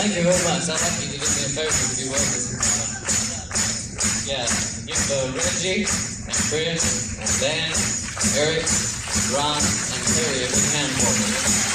Thank you very much. I'd like you to do me a favor if you will. Yeah, give Reggie and Chris and Dan, Eric, Ron, and Terry a big hand for me.